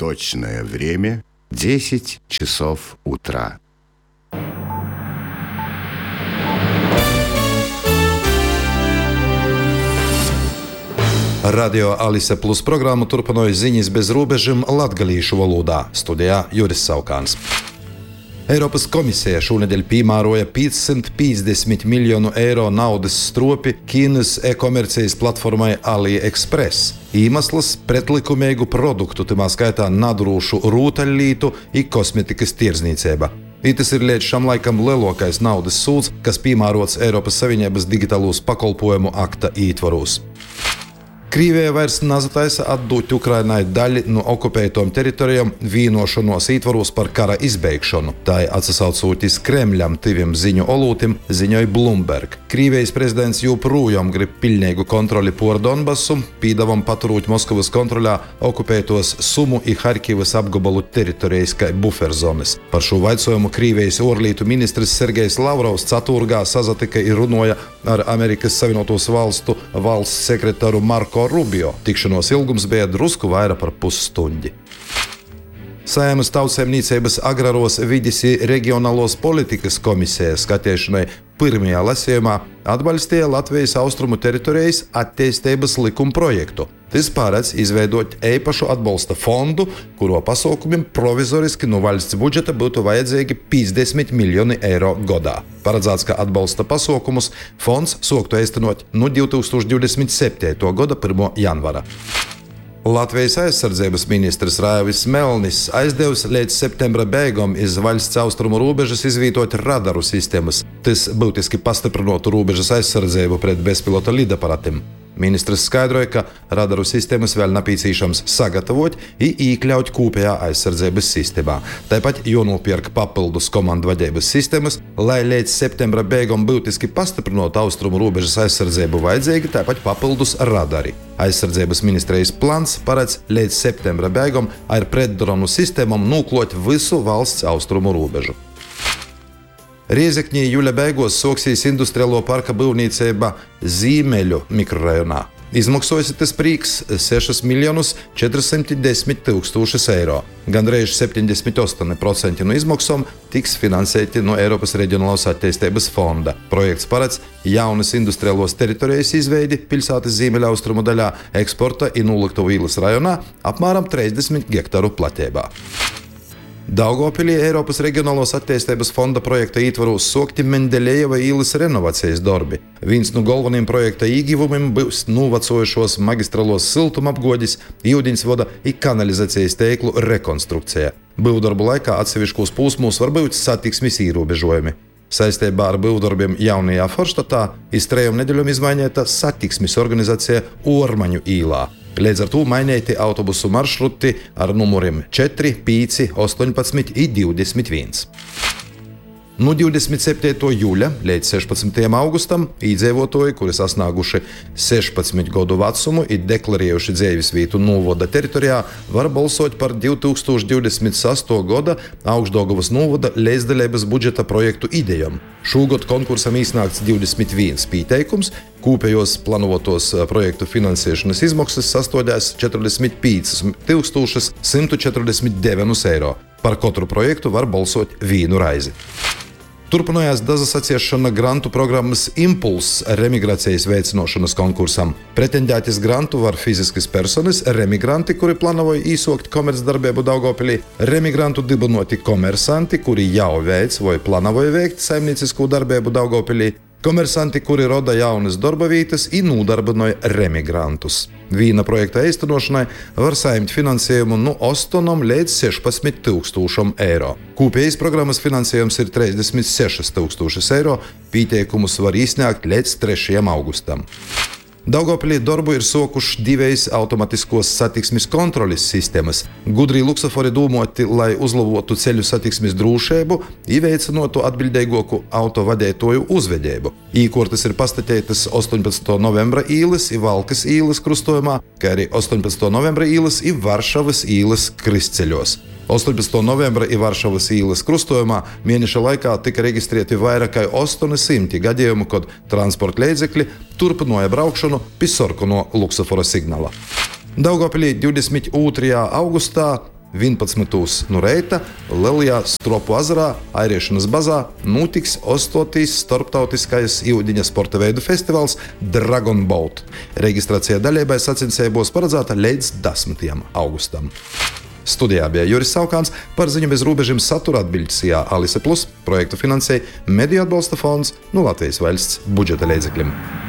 Точное время 10 часов утра. Radio Alise Plus programmu turpināja ziņas bez robežām latgalīšu valodā. Studijā Juris Saukāns. Eiropas komisija šonedēļ piemēroja 550 miljonu eiro naudas stropi Ķīnas e-komercijas platformai AliExpress. Iemesls – pretlikumīgu produktu, timā skaitā nadrūšu rūtaļlītu un kosmetikas tirdzniecība. Tas ir līdz šam laikam lielākais naudas sūds, kas piemērots Eiropas Savienības digitālos pakalpojumu akta ietvaros. Krievija vairs nezataisa atdot Ukrainai daļu no okupētām teritorijām vienošanos ietvaros par kara izbeigšanu. Tā atsaucoties Kremļam tiviem ziņu olūtim, ziņoja Bloomberg. Krievijas prezidents joprojām grib pilnīgu kontroli pār Donbasu, pīdavam paturūt Moskavas kontrolā okupētos Sumu un Harkivas apgabalu teritorijas kā buferzonas. Par šo jautājumu Krievijas ārlietu ministrs Sergejs Lavrovs ceturtdien sazatika un runāja ar Amerikas Savienotos Valstu valsts sekretāru Marko Rubio. Tikšanos ilgums bija drusku vairāk par pusstundi. Saeimas Tautsaimniecības agraros vides un reģionālos politikas komisija skatīšanai pirmajā lasījumā atbalstīja Latvijas austrumu teritorijas attīstības likuma projektu. Tas paredz izveidot īpašu atbalsta fondu, kuro pasaukumiem provizoriski no valsts budžeta būtu vajadzīgi 50 miljoni eiro gadā. Paredzēts, ka atbalsta pasaukumus fonds sāktu īstenot no 2027. gada 1. janvāra. Latvijas aizsardzības ministrs Raivis Melnis aizdevis līdz septembra beigām iz valsts austrumu robežas izvietot radaru sistēmas. Tas būtiski pastiprinātu robežas aizsardzību pret bezpilota lidaparātiem. Ministrs skaidroja, ka radaru sistēmas vēl nepieciešams sagatavot un iekļaut kopējā aizsardzības sistēmā. Tāpat jānopērk papildus komandu vadības sistēmas, lai līdz septembra beigām būtiski pastiprinātu austrumu robežas aizsardzību vajadzīgi tāpat papildus radari. Aizsardzības ministrijas plāns paredz līdz septembra beigām ar pretdronu sistēmām noklot visu valsts austrumu robežu. Riezekņī jūļa beigās soksīs industriālo parka būvniecība Zīmeļu mikrorajonā. Izmaksājas tas prīks 6 miljonus 410 tūkstošus eiro. Gandrīz 78% no izmaksām tiks finansēti no Eiropas Reģionālās attīstības fonda. Projekts paredz jaunas industriālos teritorijas izveidi pilsētas Zīmeļa austrumu daļā, eksporta un Nūlaktuvu ielas rajonā apmēram 30 hektāru platībā. Daugavpilī Eiropas Reģionālās attīstības fonda projekta ietvaros sākti Mendeļejeva ielas renovācijas darbi. Viens no galvenajiem projekta ieguvumiem būs novecojušos magistrālos siltumapgādes, ūdensvada un kanalizācijas tīklu rekonstrukcija. Būvdarbu laikā atsevišķos posmos var būt satiksmes ierobežojumi. Saistībā ar būvdarbiem jaunajā Forštatā iz 3 nedēļām izmainīta satiksmes organizācija Ormaņu īlā. Līdz ar to mainīti autobusu maršruti ar numuriem 4, 5, 18 un 21. No 27. jūļa līdz 16. augustam iedzīvotāji, kuri sasnieguši 16 gadu vecumu un deklarējuši dzīvesvietu novada teritorijā, var balsot par 2026. gada Augšdaugavas novada līdzdalības budžeta projektu idejām. Šogad konkursam iesniegts 21 pieteikums, kopējos plānotos projektu finansēšanas izmaksas sastādās 45 149 eiro. Par katru projektu var balsot vienu reizi. Turpinājās dazasociēšana grantu programmas Impulss remigrācijas veicināšanas konkursam. Pretendētis grantu var fiziskas personas, remigranti, kuri plānoja īsākt komercdarbību Daugavpilī, remigrantu dibinoti komersanti, kuri jau veic vai plānoja veikt saimniecisku darbību Daugavpilī, komersanti, kuri roda jaunas darba vietas un nodarbināja remigrantus. Viena projekta īstenošanai var saņemt finansējumu no 8 līdz 16 tūkstošiem eiro. Kopējais programmas finansējums ir 36 tūkstošus eiro, pieteikumus var iesniegt līdz 3. augustam. Daugavpilī darbu ir sākušas 2 automatiskos satiksmes kontroles sistēmas. Gudri luksofori domāti, lai uzlabotu ceļu satiksmes drošību un veicinātu atbildīgāku autovadītāju uzvedību. Īkortas ir pastatētas 18. novembra ielas un Valkas ielas krustojumā, kā arī 18. novembra ielas un Varšavas ielas kristceļos. 18. novembra un Varšavas ielas krustojumā mēneša laikā tika reģistrēti vairāk kā 800 gadījumu, kad transporta līdzekļi turpināja braukšanu pie sarkano luksofora signāla. Daugavpilī 22. augustā 11. no reita Lielajā Stropu ezerā Airiešanas bazā notiks 8. starptautiskais iudiņa sporta veidu festivāls Dragon Boat. Reģistrācija dalībai sacensībos paredzēta līdz 10. augustam. Studijā bija Juris Saukāns, par Ziņu bez robežiem satura atbildsījā Alise Plus, projektu finansēja Mediju atbalsta fonds no Latvijas valsts budžeta līdzekļiem.